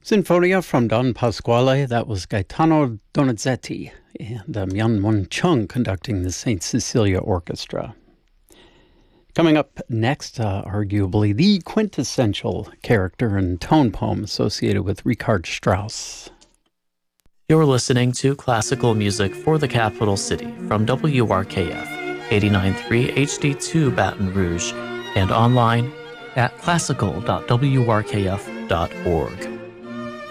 Sinfonia from Don Pasquale, that was Gaetano Donizetti, and Myung-Whun Chung conducting the St. Cecilia Orchestra. Coming up next, arguably the quintessential character and tone poem associated with Richard Strauss. You're listening to classical music for the capital city from WRKF 89.3 HD2 Baton Rouge and online at classical.wrkf.org.